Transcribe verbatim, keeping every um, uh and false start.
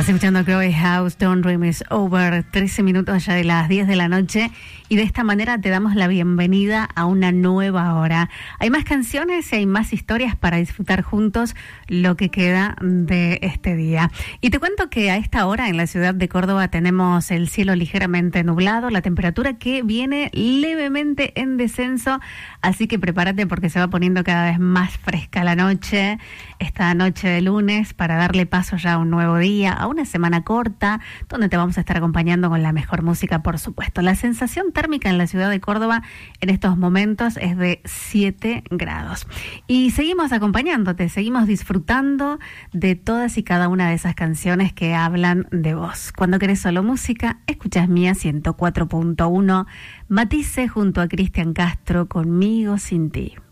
Estás escuchando Crowley House, Don't Dream Is Over, trece minutos ya de las diez de la noche, y de esta manera te damos la bienvenida a una nueva hora. Hay más canciones y hay más historias para disfrutar juntos lo que queda de este día. Y te cuento que a esta hora en la ciudad de Córdoba tenemos el cielo ligeramente nublado, la temperatura que viene levemente en descenso, así que prepárate porque se va poniendo cada vez más fresca la noche, esta noche de lunes, para darle paso ya a un nuevo día, a una semana corta, donde te vamos a estar acompañando con la mejor música, por supuesto. La sensación térmica en la ciudad de Córdoba en estos momentos es de siete grados. Y seguimos acompañándote, seguimos disfrutando de todas y cada una de esas canciones que hablan de vos. Cuando querés solo música, escuchás Mía ciento cuatro punto uno, Matisse junto a Cristian Castro, Conmigo sin ti.